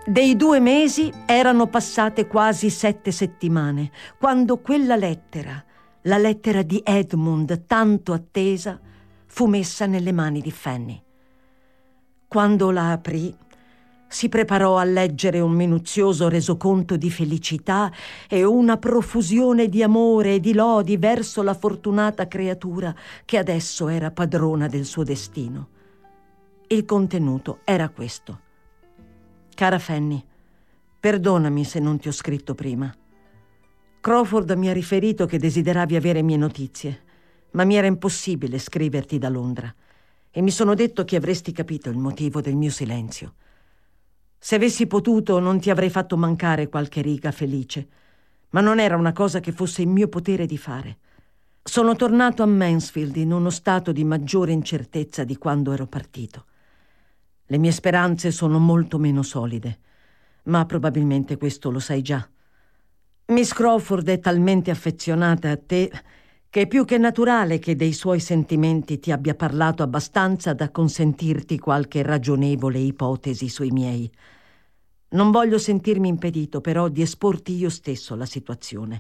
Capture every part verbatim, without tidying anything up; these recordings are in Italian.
Dei due mesi erano passate quasi sette settimane, quando quella lettera, la lettera di Edmund tanto attesa, fu messa nelle mani di Fanny. Quando la aprì, si preparò a leggere un minuzioso resoconto di felicità e una profusione di amore e di lodi verso la fortunata creatura che adesso era padrona del suo destino. Il contenuto era questo. Cara Fanny, perdonami se non ti ho scritto prima. Crawford mi ha riferito che desideravi avere mie notizie, ma mi era impossibile scriverti da Londra e mi sono detto che avresti capito il motivo del mio silenzio. Se avessi potuto non ti avrei fatto mancare qualche riga felice, ma non era una cosa che fosse in mio potere di fare. Sono tornato a Mansfield in uno stato di maggiore incertezza di quando ero partito. Le mie speranze sono molto meno solide, ma probabilmente questo lo sai già. Miss Crawford è talmente affezionata a te che è più che naturale che dei suoi sentimenti ti abbia parlato abbastanza da consentirti qualche ragionevole ipotesi sui miei. Non voglio sentirmi impedito però di esporti io stesso la situazione.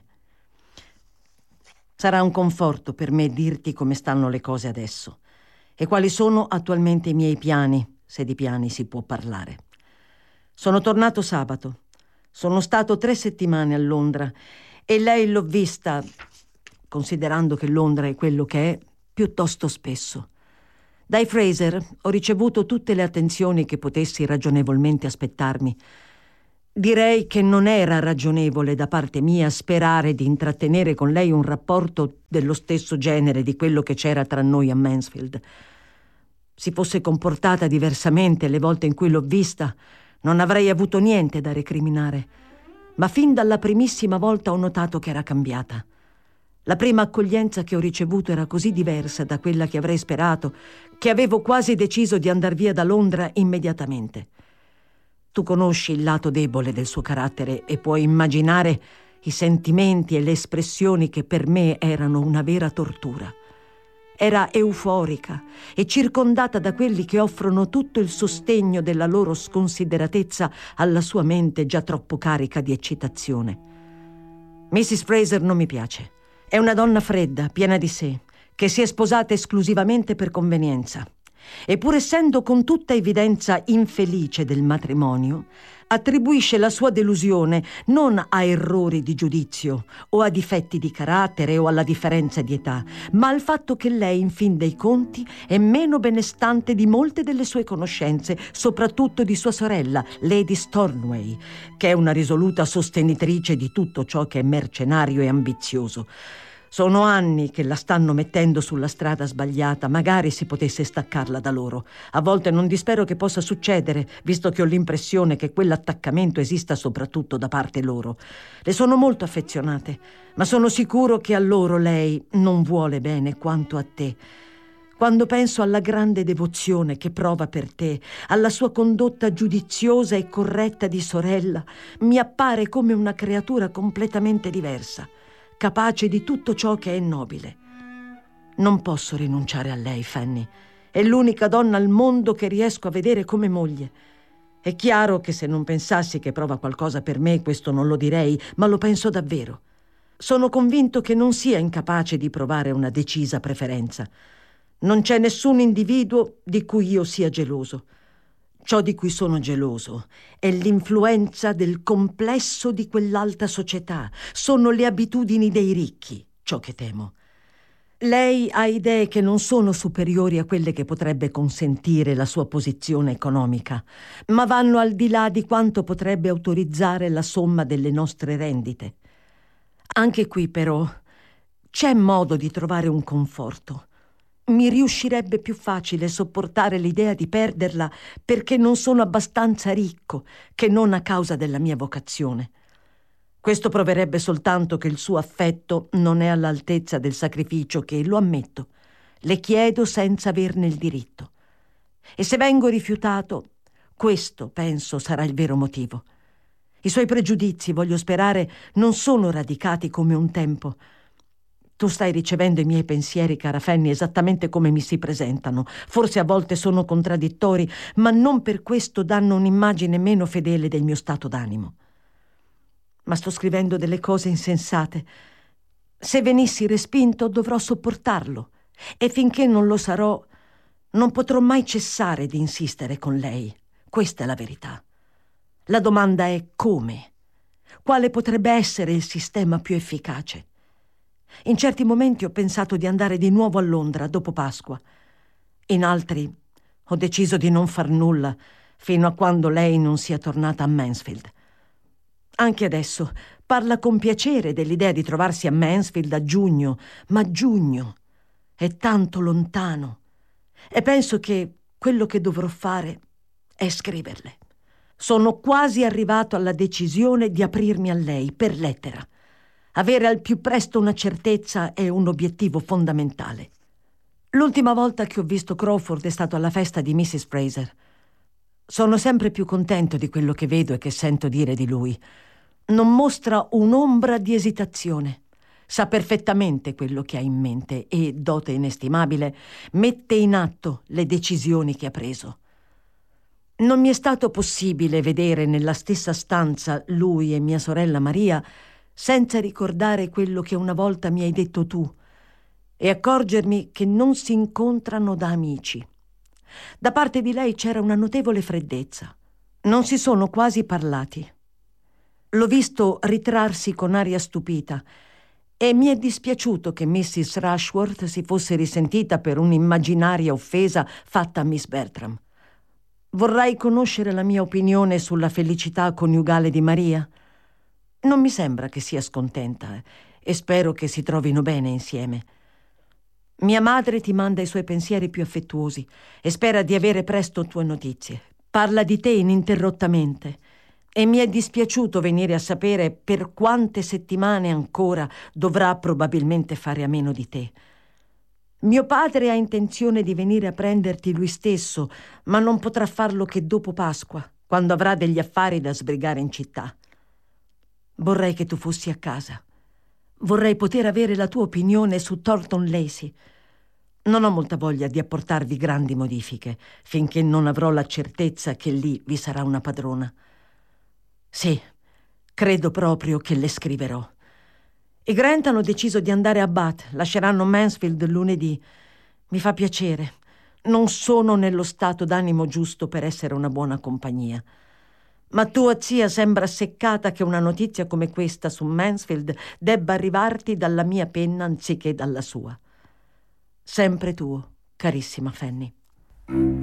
Sarà un conforto per me dirti come stanno le cose adesso e quali sono attualmente i miei piani, se di piani si può parlare. Sono tornato sabato. Sono stato tre settimane a Londra e lei l'ho vista, considerando che Londra è quello che è, piuttosto spesso. Dai Fraser ho ricevuto tutte le attenzioni che potessi ragionevolmente aspettarmi. Direi che non era ragionevole da parte mia sperare di intrattenere con lei un rapporto dello stesso genere di quello che c'era tra noi a Mansfield. Si fosse comportata diversamente le volte in cui l'ho vista, non avrei avuto niente da recriminare. Ma fin dalla primissima volta ho notato che era cambiata. La prima accoglienza che ho ricevuto era così diversa da quella che avrei sperato, che avevo quasi deciso di andar via da Londra immediatamente. Tu conosci il lato debole del suo carattere e puoi immaginare i sentimenti e le espressioni che per me erano una vera tortura. Era euforica e circondata da quelli che offrono tutto il sostegno della loro sconsideratezza alla sua mente già troppo carica di eccitazione. missis Fraser non mi piace. È una donna fredda, piena di sé, che si è sposata esclusivamente per convenienza. E pur essendo con tutta evidenza infelice del matrimonio, attribuisce la sua delusione non a errori di giudizio o a difetti di carattere o alla differenza di età, ma al fatto che lei, in fin dei conti, è meno benestante di molte delle sue conoscenze, soprattutto di sua sorella, Lady Stornoway, che è una risoluta sostenitrice di tutto ciò che è mercenario e ambizioso. Sono anni che la stanno mettendo sulla strada sbagliata, magari si potesse staccarla da loro. A volte non dispero che possa succedere, visto che ho l'impressione che quell'attaccamento esista soprattutto da parte loro. Le sono molto affezionate, ma sono sicuro che a loro lei non vuole bene quanto a te. Quando penso alla grande devozione che prova per te, alla sua condotta giudiziosa e corretta di sorella, mi appare come una creatura completamente diversa, capace di tutto ciò che è nobile. Non posso rinunciare a lei, Fanny. È l'unica donna al mondo che riesco a vedere come moglie. È chiaro che se non pensassi che prova qualcosa per me, questo non lo direi, ma lo penso davvero. Sono convinto che non sia incapace di provare una decisa preferenza. Non c'è nessun individuo di cui io sia geloso. Ciò di cui sono geloso è l'influenza del complesso di quell'alta società. Sono le abitudini dei ricchi, ciò che temo. Lei ha idee che non sono superiori a quelle che potrebbe consentire la sua posizione economica, ma vanno al di là di quanto potrebbe autorizzare la somma delle nostre rendite. Anche qui, però, c'è modo di trovare un conforto. Mi riuscirebbe più facile sopportare l'idea di perderla perché non sono abbastanza ricco che non a causa della mia vocazione. Questo proverebbe soltanto che il suo affetto non è all'altezza del sacrificio che, lo ammetto, le chiedo senza averne il diritto. E se vengo rifiutato, questo, penso, sarà il vero motivo. I suoi pregiudizi, voglio sperare, non sono radicati come un tempo. Tu stai ricevendo i miei pensieri, cara Fanny, esattamente come mi si presentano. Forse a volte sono contraddittori, ma non per questo danno un'immagine meno fedele del mio stato d'animo. Ma sto scrivendo delle cose insensate. Se venissi respinto, dovrò sopportarlo. E finché non lo sarò, non potrò mai cessare di insistere con lei. Questa è la verità. La domanda è come? Quale potrebbe essere il sistema più efficace? In certi momenti ho pensato di andare di nuovo a Londra dopo Pasqua. In altri ho deciso di non far nulla fino a quando lei non sia tornata a Mansfield. Anche adesso parla con piacere dell'idea di trovarsi a Mansfield a giugno, ma giugno è tanto lontano e penso che quello che dovrò fare è scriverle. Sono quasi arrivato alla decisione di aprirmi a lei per lettera. Avere al più presto una certezza è un obiettivo fondamentale. L'ultima volta che ho visto Crawford è stato alla festa di missus Fraser. Sono sempre più contento di quello che vedo e che sento dire di lui. Non mostra un'ombra di esitazione. Sa perfettamente quello che ha in mente e, dote inestimabile, mette in atto le decisioni che ha preso. Non mi è stato possibile vedere nella stessa stanza lui e mia sorella Maria senza ricordare quello che una volta mi hai detto tu e accorgermi che non si incontrano da amici. Da parte di lei c'era una notevole freddezza. Non si sono quasi parlati. L'ho visto ritrarsi con aria stupita e mi è dispiaciuto che missus Rushworth si fosse risentita per un'immaginaria offesa fatta a Miss Bertram. Vorrai conoscere la mia opinione sulla felicità coniugale di Maria? Non mi sembra che sia scontenta e spero che si trovino bene insieme. Mia madre ti manda i suoi pensieri più affettuosi e spera di avere presto tue notizie. Parla di te ininterrottamente e mi è dispiaciuto venire a sapere per quante settimane ancora dovrà probabilmente fare a meno di te. Mio padre ha intenzione di venire a prenderti lui stesso, ma non potrà farlo che dopo Pasqua, quando avrà degli affari da sbrigare in città. Vorrei che tu fossi a casa. Vorrei poter avere la tua opinione su Thornton Lacey. Non ho molta voglia di apportarvi grandi modifiche, finché non avrò la certezza che lì vi sarà una padrona. Sì, credo proprio che le scriverò. I Grant hanno deciso di andare a Bath, lasceranno Mansfield lunedì. Mi fa piacere. Non sono nello stato d'animo giusto per essere una buona compagnia. Ma tua zia sembra seccata che una notizia come questa su Mansfield debba arrivarti dalla mia penna anziché dalla sua. Sempre tuo, carissima Fanny.